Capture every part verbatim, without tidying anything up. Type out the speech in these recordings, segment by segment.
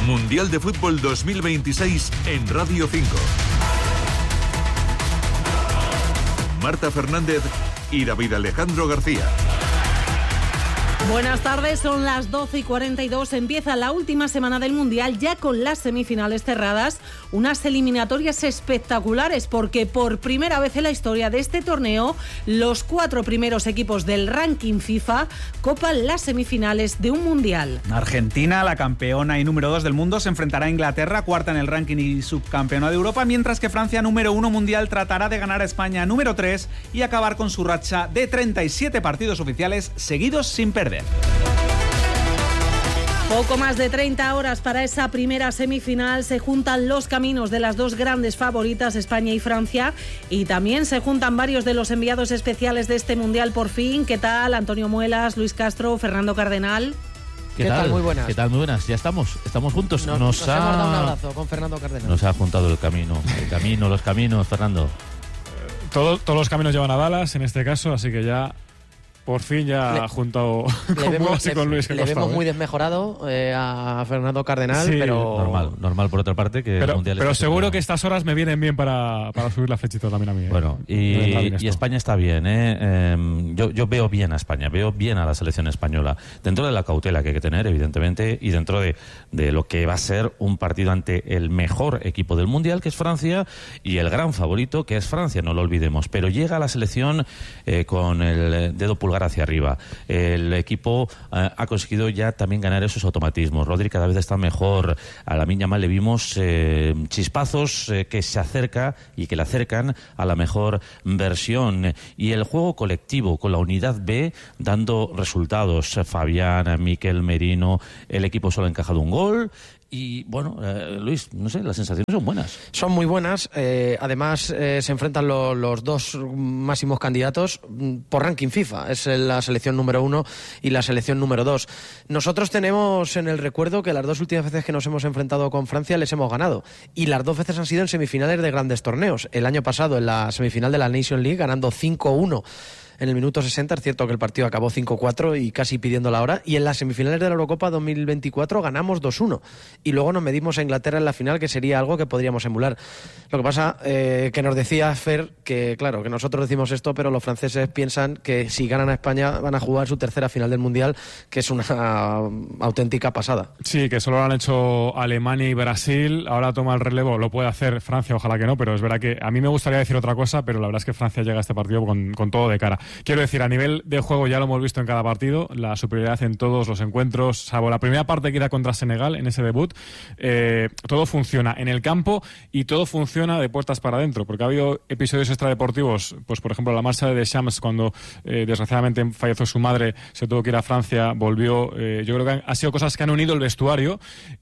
Mundial de Fútbol dos mil veintiséis en Radio cinco. Marta Fernández y David Alejandro García. Buenas tardes, son las doce y cuarenta y dos, empieza la última semana del Mundial ya con las semifinales cerradas, unas eliminatorias espectaculares porque por primera vez en la historia de este torneo los cuatro primeros equipos del ranking FIFA copan las semifinales de un Mundial. Argentina, la campeona y número dos del mundo, se enfrentará a Inglaterra, cuarta en el ranking y subcampeona de Europa, mientras que Francia, número uno mundial, tratará de ganar a España, número tres, y acabar con su racha de treinta y siete partidos oficiales seguidos sin perder. Poco más de treinta horas para esa primera semifinal. Se juntan los caminos de las dos grandes favoritas, España y Francia, y también se juntan varios de los enviados especiales de este Mundial por fin. ¿Qué tal? Antonio Muelas, Luis Castro, Fernando Cardenal. ¿Qué, ¿Qué tal? tal? Muy buenas. ¿Qué tal? Muy buenas. Ya estamos, estamos juntos. Nos, nos, nos ha... hemos dado un abrazo con Fernando Cardenal. Nos ha juntado el camino, el camino, los caminos, Fernando. Todo, todos los caminos llevan a Dallas en este caso, así que ya... Por fin ya le, ha juntado le con vemos, y con Luis. Le, le vemos muy desmejorado eh, a Fernando Cardenal, sí, pero... Normal, normal por otra parte que pero, el Mundial... Pero es seguro para... que estas horas me vienen bien para, para subir la flechita también a mí. ¿eh? Bueno, y, y España está bien, ¿eh? eh yo, yo veo bien a España, veo bien a la selección española, dentro de la cautela que hay que tener, evidentemente, y dentro de, de lo que va a ser un partido ante el mejor equipo del Mundial, que es Francia, y el gran favorito, que es Francia, no lo olvidemos. Pero llega la selección eh, con el dedo pulgar hacia arriba. El equipo eh, ha conseguido ya también ganar esos automatismos. Rodri cada vez está mejor. A Lamine Yamal le vimos eh, chispazos eh, que se acerca y que le acercan a la mejor versión. Y el juego colectivo con la unidad B dando resultados. Fabián, Mikel Merino, el equipo solo ha encajado un gol. Y bueno, eh, Luis, no sé, las sensaciones son buenas. Son muy buenas. Eh, además, eh, se enfrentan lo, los dos máximos candidatos por ranking FIFA. Es la selección número uno y la selección número dos. Nosotros tenemos en el recuerdo que las dos últimas veces que nos hemos enfrentado con Francia les hemos ganado. Y las dos veces han sido en semifinales de grandes torneos. El año pasado en la semifinal de la Nation League ganando cinco uno. En el minuto sesenta, es cierto que el partido acabó cinco cuatro y casi pidiendo la hora. Y en las semifinales de la Eurocopa dos mil veinticuatro ganamos dos uno. Y luego nos medimos a Inglaterra en la final, que sería algo que podríamos emular. Lo que pasa, eh, que nos decía Fer, que claro, que nosotros decimos esto, pero los franceses piensan que si ganan a España van a jugar su tercera final del Mundial, que es una auténtica pasada. Sí, que solo lo han hecho Alemania y Brasil. Ahora toma el relevo, lo puede hacer Francia, ojalá que no, pero es verdad que a mí me gustaría decir otra cosa, pero la verdad es que Francia llega a este partido con, con todo de cara. Quiero decir, a nivel de juego ya lo hemos visto en cada partido, la superioridad en todos los encuentros, salvo la primera parte que era contra Senegal en ese debut, eh, todo funciona en el campo y todo funciona de puertas para adentro, porque ha habido episodios extradeportivos, pues por ejemplo la marcha de Deschamps cuando eh, desgraciadamente falleció su madre, se tuvo que ir a Francia, volvió, eh, yo creo que han, ha sido cosas que han unido el vestuario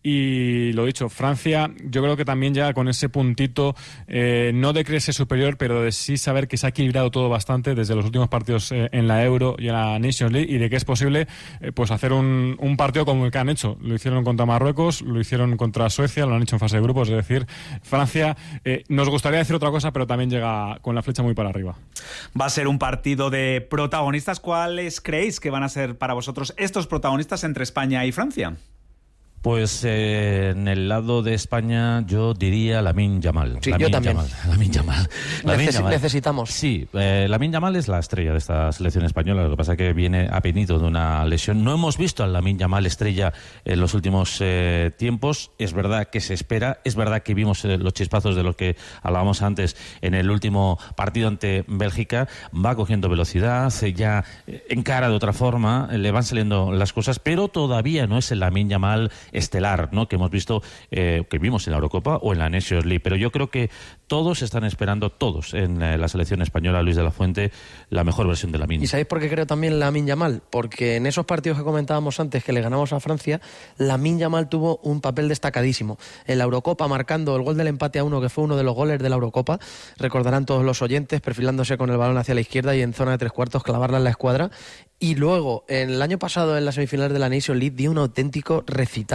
y lo dicho, Francia yo creo que también ya con ese puntito, eh, no de creerse superior, pero de sí saber que se ha equilibrado todo bastante desde los últimos partidos en la Euro y en la Nations League y de que es posible eh, pues hacer un, un partido como el que han hecho. Lo hicieron contra Marruecos, lo hicieron contra Suecia, lo han hecho en fase de grupos, es decir, Francia, eh, nos gustaría decir otra cosa, pero también llega con la flecha muy para arriba. Va a ser un partido de protagonistas. ¿Cuáles creéis que van a ser para vosotros estos protagonistas entre España y Francia? Pues eh, en el lado de España yo diría Lamine Yamal. Sí, Lamine yo también. Yamal. Lamine Yamal. Lamine Neces- Yamal. Necesitamos. Sí, eh, Lamine Yamal es la estrella de esta selección española. Lo que pasa es que viene ha venido de una lesión. No hemos visto al Lamine Yamal estrella en los últimos eh, tiempos. Es verdad que se espera. Es verdad que vimos eh, los chispazos de los que hablábamos antes en el último partido ante Bélgica. Va cogiendo velocidad, se ya eh, encara de otra forma, eh, le van saliendo las cosas, pero todavía no es el Lamine Yamal estelar, ¿no? Que hemos visto, eh, que vimos en la Eurocopa o en la Nations League, pero yo creo que todos están esperando, todos en eh, la selección española, Luis de la Fuente, la mejor versión de Lamine. ¿Y sabéis por qué creo también Lamine Yamal? Porque en esos partidos que comentábamos antes que le ganamos a Francia, Lamine Yamal tuvo un papel destacadísimo. En la Eurocopa marcando el gol del empate a uno, que fue uno de los goles de la Eurocopa, recordarán todos los oyentes, perfilándose con el balón hacia la izquierda y en zona de tres cuartos clavarla en la escuadra. Y luego, en el año pasado, en las semifinales de la Nation League, dio un auténtico recital.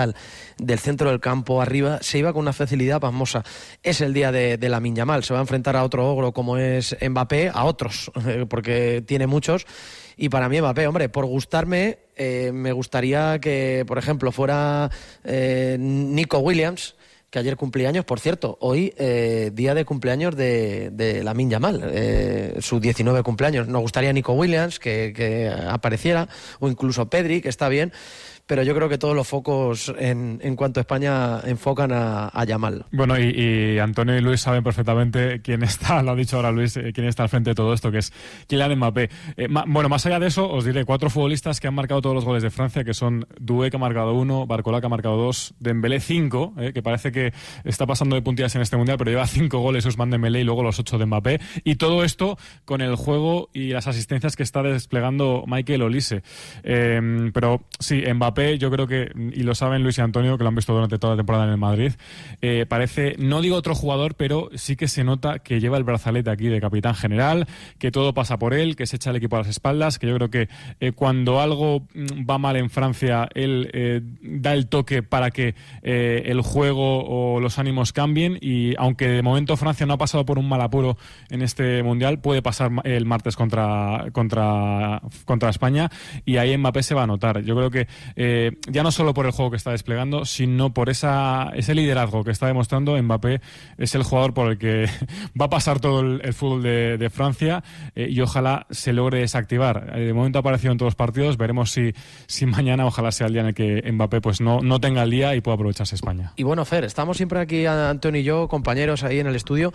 Mundial, del centro del campo arriba, se iba con una facilidad pasmosa. Es el día de, de Lamine Yamal, se va a enfrentar a otro ogro como es Mbappé, a otros, porque tiene muchos. Y para mí Mbappé, hombre, por gustarme, eh, me gustaría que, por ejemplo, fuera eh, Nico Williams, que ayer cumplía años, por cierto, hoy eh, día de cumpleaños de, de Lamine Yamal, eh, su diecinueve cumpleaños. Nos gustaría Nico Williams que, que apareciera, o incluso Pedri, que está bien, pero yo creo que todos los focos en, en cuanto a España enfocan a, a Yamal. Bueno, y, y Antonio y Luis saben perfectamente quién está, lo ha dicho ahora Luis, eh, quién está al frente de todo esto, que es Kylian Mbappé. Eh, ma, bueno, más allá de eso, os diré cuatro futbolistas que han marcado todos los goles de Francia, que son Doué, que ha marcado uno, Barcola, que ha marcado dos, Dembélé cinco, eh, que parece que está pasando de puntillas en este Mundial, pero lleva cinco goles Ousmane Dembélé y luego los ocho de Mbappé. Y todo esto con el juego y las asistencias que está desplegando Michael Olise. Eh, pero sí, Mbappé, yo creo que, y lo saben Luis y Antonio, que lo han visto durante toda la temporada en el Madrid, eh, parece, no digo otro jugador, pero sí que se nota que lleva el brazalete aquí de capitán general, que todo pasa por él, que se echa el equipo a las espaldas, que yo creo que eh, cuando algo va mal en Francia, él eh, da el toque para que eh, el juego o los ánimos cambien, y aunque de momento Francia no ha pasado por un mal apuro en este Mundial, puede pasar el martes contra, contra, contra España, y ahí Mbappé se va a notar. Yo creo que eh, ya no solo por el juego que está desplegando, sino por esa, ese liderazgo que está demostrando, Mbappé es el jugador por el que va a pasar todo el, el fútbol de, de Francia, eh, y ojalá se logre desactivar. Eh, de momento ha aparecido en todos los partidos, veremos si, si mañana ojalá sea el día en el que Mbappé pues no, no tenga el día y pueda aprovecharse España. Y bueno, Fer, estamos siempre aquí, Antonio y yo, compañeros ahí en el estudio,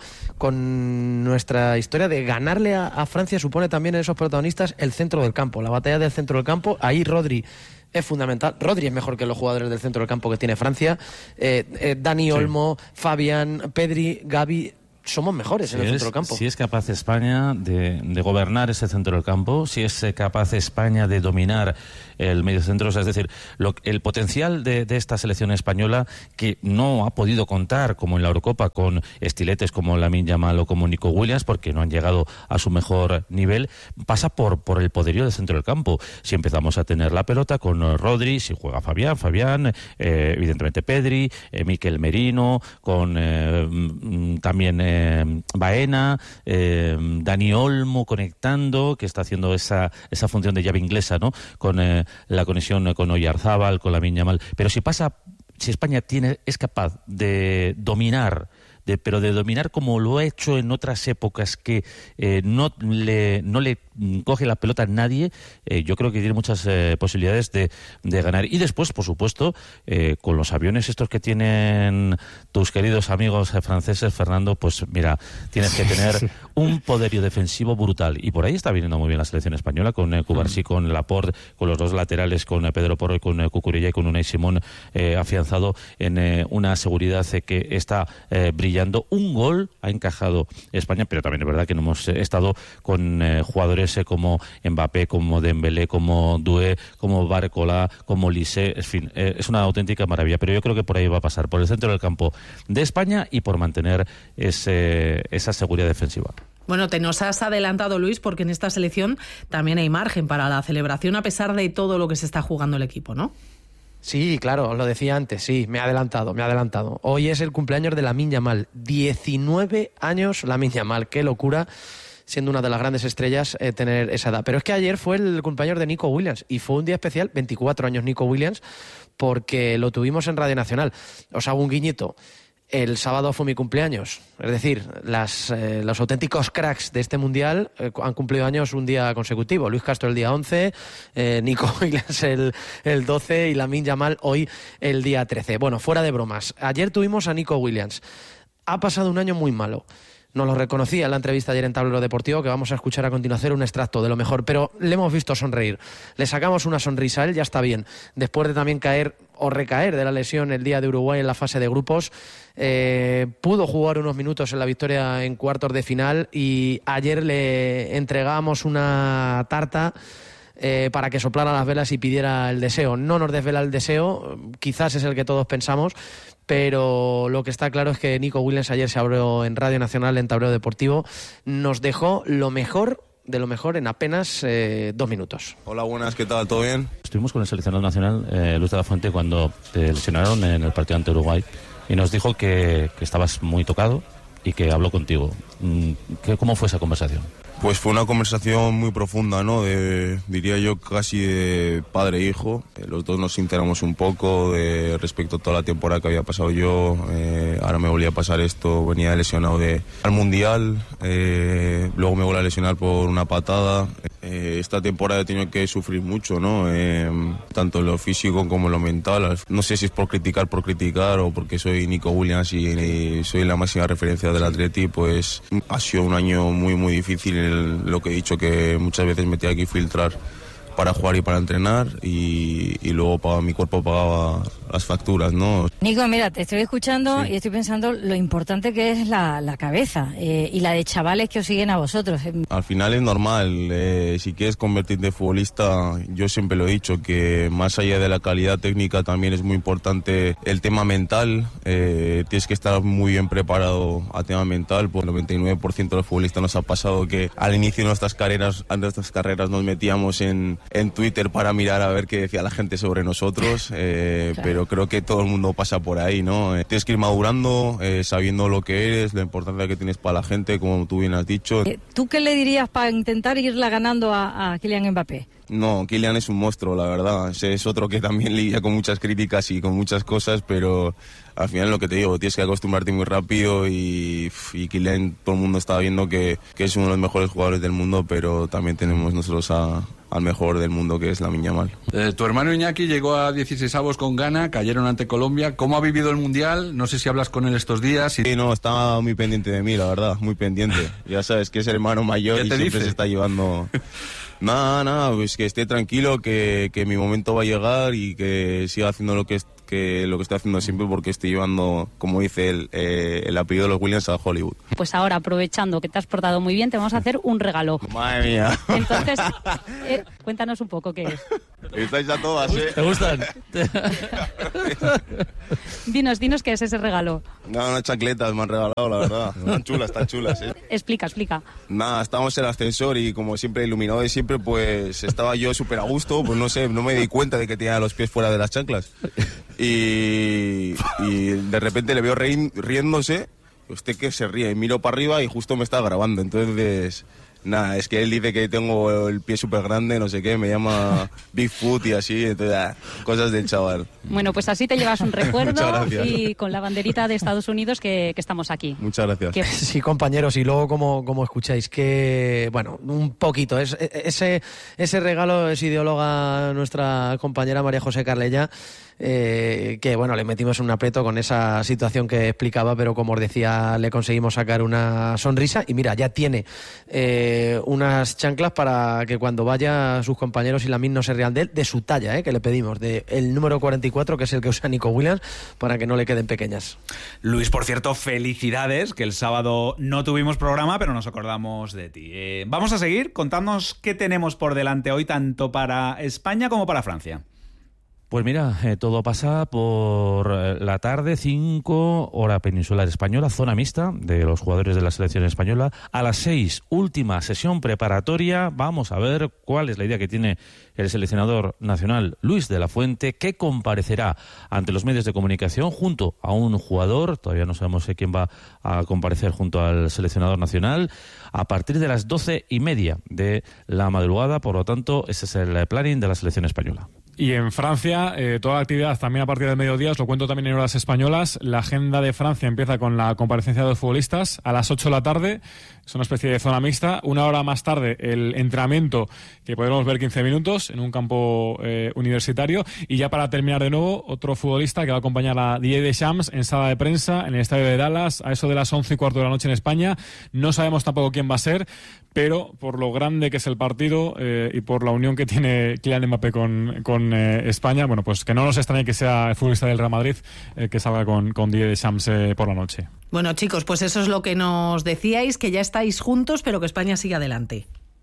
con nuestra historia de ganarle a, a Francia. Supone también en esos protagonistas el centro del campo, la batalla del centro del campo. Ahí Rodri es fundamental. Rodri es mejor que los jugadores del centro del campo que tiene Francia. Eh, eh, Dani Olmo, sí. Fabián, Pedri, Gavi, somos mejores si en el es, centro del campo. Si es capaz España de, de gobernar ese centro del campo, si es capaz España de dominar el medio centro, o sea, es decir, lo, el potencial de, de esta selección española, que no ha podido contar, como en la Eurocopa, con estiletes como Lamine Yamal o como Nico Williams, porque no han llegado a su mejor nivel, pasa por, por el poderío del centro del campo. Si empezamos a tener la pelota con Rodri, si juega Fabián, Fabián, eh, evidentemente Pedri, eh, Mikel Merino, con eh, también eh, Baena, eh, Dani Olmo conectando, que está haciendo esa, esa función de llave inglesa, ¿no? Con eh, la conexión con Oyarzábal, con Lamine Yamal. Pero si pasa, si España tiene, es capaz de dominar, de, pero de dominar como lo ha hecho en otras épocas, que eh, no le no le coge la pelota a nadie, eh, yo creo que tiene muchas eh, posibilidades de, de ganar. Y después, por supuesto, eh, con los aviones estos que tienen tus queridos amigos eh, franceses, Fernando, pues mira, tienes que tener un poderío defensivo brutal. Y por ahí está viniendo muy bien la selección española, con eh, Cubarsí, con Laporte, con los dos laterales, con eh, Pedro Porro y con eh, Cucurella, y con Unai Simón eh, afianzado en eh, una seguridad eh, que está eh, brillando. Un gol ha encajado España, pero también es verdad que no hemos eh, estado con eh, jugadores como Mbappé, como Dembélé, como Doué, como Barcola, como Olise, en fin, eh, es una auténtica maravilla, pero yo creo que por ahí va a pasar, por el centro del campo de España y por mantener ese, esa seguridad defensiva. Bueno, te nos has adelantado, Luis, porque en esta selección también hay margen para la celebración a pesar de todo lo que se está jugando el equipo, ¿no? Sí, claro, lo decía antes, sí, me he adelantado, me he adelantado. Hoy es el cumpleaños de Lamine Yamal, diecinueve años Lamine Yamal, qué locura, siendo una de las grandes estrellas, eh, tener esa edad. Pero es que ayer fue el cumpleaños de Nico Williams y fue un día especial, veinticuatro años Nico Williams, porque lo tuvimos en Radio Nacional. Os hago un guiñito. El sábado fue mi cumpleaños, es decir, las, eh, los auténticos cracks de este Mundial eh, han cumplido años un día consecutivo. Luis Castro el día once, eh, Nico Williams el, el doce y Lamine Yamal hoy el día trece. Bueno, fuera de bromas, ayer tuvimos a Nico Williams. Ha pasado un año muy malo. Nos lo reconocía en la entrevista ayer en Tablero Deportivo, que vamos a escuchar a continuación un extracto de lo mejor, pero le hemos visto sonreír. Le sacamos una sonrisa a él, ya está bien. Después de también caer o recaer de la lesión el día de Uruguay en la fase de grupos, eh, pudo jugar unos minutos en la victoria en cuartos de final y ayer le entregamos una tarta Eh, para que soplara las velas y pidiera el deseo. No nos desvela el deseo, quizás es el que todos pensamos, pero lo que está claro es que Nico Williams ayer se abrió en Radio Nacional, en Tablero Deportivo, nos dejó lo mejor de lo mejor en apenas eh, dos minutos. Hola, buenas, ¿qué tal? ¿Todo bien? Estuvimos con el seleccionador nacional, eh, Luis de la Fuente, cuando te lesionaron en el partido ante Uruguay y nos dijo que, que estabas muy tocado y que habló contigo. ¿Qué, ¿Cómo fue esa conversación? Pues fue una conversación muy profunda, ¿no? De, diría yo casi de padre e hijo. Eh, los dos nos sinceramos un poco de, respecto a toda la temporada que había pasado yo. Eh, ahora me volvía a pasar esto, venía lesionado de, al Mundial, eh, luego me volví a lesionar por una patada. Eh, esta temporada he tenido que sufrir mucho, ¿no? Eh, tanto en lo físico como en lo mental. No sé si es por criticar por criticar o porque soy Nico Williams y, y soy la máxima referencia del Atleti, pues ha sido un año muy muy difícil. El, lo que he dicho, que muchas veces me tenía que filtrar para jugar y para entrenar y, y luego pagaba, mi cuerpo pagaba las facturas, ¿no? Nico, mira, te estoy escuchando Sí. y estoy pensando lo importante que es la, la cabeza eh, y la de chavales que os siguen a vosotros. Al final es normal, eh, si quieres convertirte en futbolista, yo siempre lo he dicho, que más allá de la calidad técnica también es muy importante el tema mental. Eh, tienes que estar muy bien preparado a tema mental, pues el noventa y nueve por ciento de los futbolistas nos ha pasado que al inicio de nuestras carreras, de nuestras carreras nos metíamos en, en Twitter para mirar a ver qué decía la gente sobre nosotros, eh, claro. Pero creo que todo el mundo pasa por ahí, ¿no? Eh, tienes que ir madurando, eh, sabiendo lo que eres, la importancia que tienes para la gente, como tú bien has dicho. ¿Tú qué le dirías para intentar irla ganando a, a Kylian Mbappé? No, Kylian es un monstruo, la verdad. Es otro que también lidia con muchas críticas y con muchas cosas, pero al final lo que te digo, tienes que acostumbrarte muy rápido y, y Kylian, todo el mundo está viendo que, que es uno de los mejores jugadores del mundo, pero también tenemos nosotros a, al mejor del mundo, que es Lamine Yamal. Eh, tu hermano Iñaki llegó a dieciseisavos con Ghana, cayeron ante Colombia. ¿Cómo ha vivido el Mundial? No sé si hablas con él estos días. Y... Sí, no, está muy pendiente de mí, la verdad, muy pendiente. Ya sabes que es hermano mayor y siempre dice? se está llevando... Nada, nada, pues que esté tranquilo, que, que mi momento va a llegar y que siga haciendo lo que, que, lo que estoy haciendo siempre, porque estoy llevando, como dice él, eh, el apellido de los Williams a Hollywood. Pues ahora, aprovechando que te has portado muy bien, te vamos a hacer un regalo. Madre mía. Entonces, eh, cuéntanos un poco qué es. Estáis a todas, ¿eh? ¿Te gustan? Dinos, dinos qué es ese regalo. No, unas chancletas me han regalado, la verdad. Están chulas, están chulas, ¿eh? Explica, explica. Nada, estábamos en el ascensor y como siempre, iluminado de siempre, pues estaba yo súper a gusto, pues no sé, no me di cuenta de que tenía los pies fuera de las chanclas. Y, y de repente le veo reí, riéndose, usted que se ríe, y miro para arriba y justo me está grabando, entonces... Nada, es que él dice que tengo el pie súper grande, no sé qué, me llama Bigfoot y así, entonces, ah, cosas del chaval. Bueno, pues así te llevas un recuerdo. Muchas gracias. Y con la banderita de Estados Unidos que, que estamos aquí. Muchas gracias. Que... Sí, compañeros, y luego como, como escucháis, que, bueno, un poquito, es, ese, ese regalo es ideóloga nuestra compañera María José Carlella, eh, que bueno, le metimos un aprieto con esa situación que explicaba, pero como os decía, le conseguimos sacar una sonrisa y mira, ya tiene eh, unas chanclas para que cuando vaya sus compañeros y la misma no se rían de él, de su talla, eh, que le pedimos, de el número cuarenta y cuatro, que es el que usa Nico Williams, para que no le queden pequeñas. Luis, por cierto, felicidades, que el sábado no tuvimos programa, pero nos acordamos de ti. Eh, vamos a seguir, contadnos qué tenemos por delante hoy, tanto para España como para Francia. Pues mira, eh, todo pasa por eh, la tarde, cinco, hora peninsular española, zona mixta de los jugadores de la selección española. A las seis, última sesión preparatoria. Vamos a ver cuál es la idea que tiene el seleccionador nacional Luis de la Fuente, que comparecerá ante los medios de comunicación junto a un jugador, todavía no sabemos quién va a comparecer junto al seleccionador nacional, a partir de las doce y media de la madrugada. Por lo tanto, ese es el planning de la selección española. Y en Francia, eh, toda la actividad también a partir del mediodía, os lo cuento también en horas españolas. La agenda de Francia empieza con la comparecencia de los futbolistas a las ocho de la tarde. Es una especie de zona mixta. Una hora más tarde, el entrenamiento, que podremos ver quince minutos en un campo eh, universitario. Y ya para terminar de nuevo, otro futbolista que va a acompañar a Didier Deschamps en sala de prensa en el estadio de Dallas a eso de las once y cuarto de la noche en España. No sabemos tampoco quién va a ser, pero por lo grande que es el partido eh, y por la unión que tiene Kylian Mbappé con, con eh, España, bueno, pues que no nos extrañe que sea el futbolista del Real Madrid eh, que salga con, con Didier Deschamps eh, por la noche. Bueno, chicos, pues eso es lo que nos decíais, que ya estáis juntos, pero que España sigue adelante.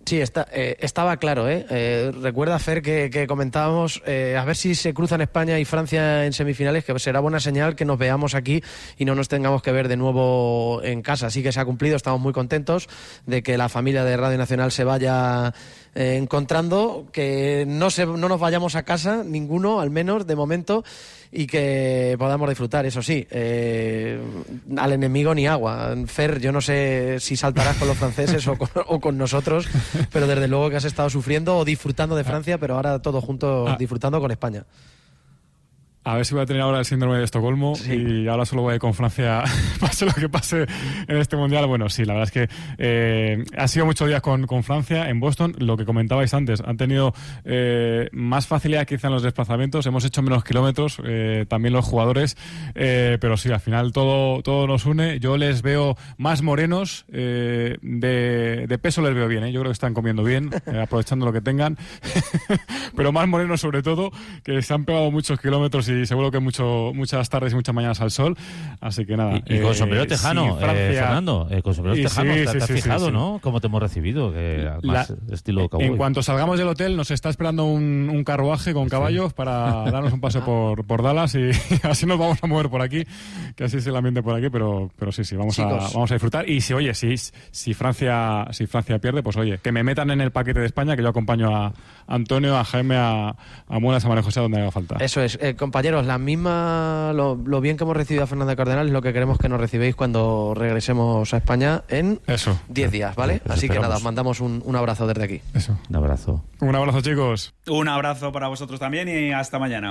Sí, está, eh, estaba claro, ¿eh? eh recuerda, Fer, que, que comentábamos, eh, a ver si se cruzan España y Francia en semifinales, que será buena señal que nos veamos aquí y no nos tengamos que ver de nuevo en casa. Así que se ha cumplido, estamos muy contentos de que la familia de Radio Nacional se vaya eh, encontrando, que no, se, no nos vayamos a casa, ninguno, al menos, de momento, y que podamos disfrutar, eso sí, eh, al enemigo ni agua. Fer, yo no sé si saltarás con los franceses o, con, o con nosotros, pero desde luego que has estado sufriendo o disfrutando de Francia, pero ahora todos juntos ah. disfrutando con España. A ver si voy a tener ahora el síndrome de Estocolmo sí. y ahora solo voy a ir con Francia, pase lo que pase en este Mundial. Bueno, sí, la verdad es que eh, ha sido muchos días con, con Francia en Boston. Lo que comentabais antes, han tenido eh, más facilidad quizá en los desplazamientos, hemos hecho menos kilómetros, eh, también los jugadores, eh, pero sí, al final todo, todo nos une. Yo les veo más morenos, eh, de, de peso les veo bien, ¿eh? Yo creo que están comiendo bien, eh, aprovechando lo que tengan, pero más morenos sobre todo, que se han pegado muchos kilómetros y y seguro que mucho, muchas tardes y muchas mañanas al sol, así que nada. Y, y con eh, sombrero tejano, sí, Francia... eh, Fernando, eh, con sombrero tejano, sí, te, sí, te has sí, fijado, sí, sí. ¿no? Cómo te hemos recibido, que más La... estilo cowboy. En cuanto salgamos del hotel nos está esperando un, un carruaje con caballos sí. para darnos un paseo por, por Dallas y así nos vamos a mover por aquí, que así es el ambiente por aquí, pero, pero sí, sí, vamos a, vamos a disfrutar. Y si, oye, si, si Francia si Francia pierde, pues oye, que me metan en el paquete de España, que yo acompaño a Antonio, a Jaime, a, a Muelas, a María José, donde haga falta. Eso es, eh, compañeros, la misma Lo, lo bien que hemos recibido a Fernanda Cardenal es lo que queremos que nos recibéis cuando regresemos a España en diez días, ¿vale? Eso Así esperamos. Que nada, os mandamos un, un abrazo desde aquí. Eso. Un abrazo. Un abrazo, chicos. Un abrazo para vosotros también y hasta mañana.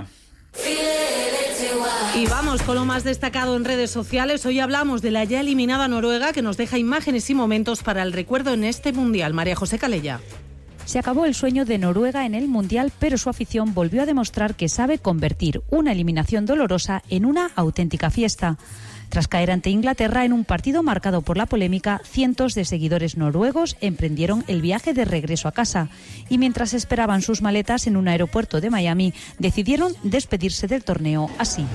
Y vamos con lo más destacado en redes sociales. Hoy hablamos de la ya eliminada Noruega, que nos deja imágenes y momentos para el recuerdo en este Mundial. María José Calella. Se acabó el sueño de Noruega en el Mundial, pero su afición volvió a demostrar que sabe convertir una eliminación dolorosa en una auténtica fiesta. Tras caer ante Inglaterra en un partido marcado por la polémica, cientos de seguidores noruegos emprendieron el viaje de regreso a casa y mientras esperaban sus maletas en un aeropuerto de Miami, decidieron despedirse del torneo así.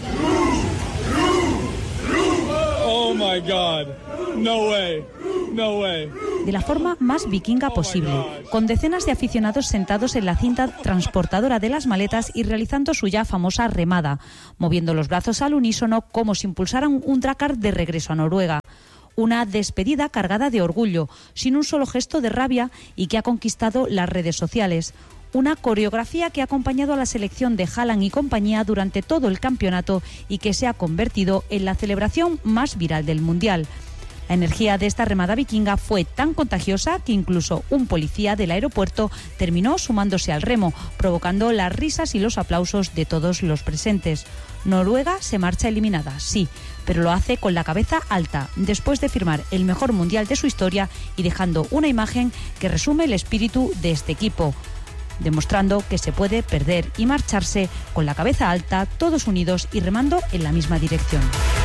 Oh my God, no way. No way. De la forma más vikinga posible, con decenas de aficionados sentados en la cinta transportadora de las maletas y realizando su ya famosa remada, moviendo los brazos al unísono como si impulsaran un drakkar de regreso a Noruega. Una despedida cargada de orgullo, sin un solo gesto de rabia y que ha conquistado las redes sociales. Una coreografía que ha acompañado a la selección de Haaland y compañía durante todo el campeonato y que se ha convertido en la celebración más viral del Mundial. La energía de esta remada vikinga fue tan contagiosa que incluso un policía del aeropuerto terminó sumándose al remo, provocando las risas y los aplausos de todos los presentes. Noruega se marcha eliminada, sí, pero lo hace con la cabeza alta, después de firmar el mejor mundial de su historia y dejando una imagen que resume el espíritu de este equipo, demostrando que se puede perder y marcharse con la cabeza alta, todos unidos y remando en la misma dirección.